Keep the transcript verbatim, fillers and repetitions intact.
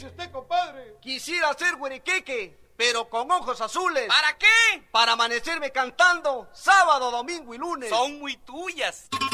dice usted, compadre? Quisiera ser güerequeque, pero con ojos azules. ¿Para qué? Para amanecerme cantando sábado, domingo y lunes. Son muy tuyas.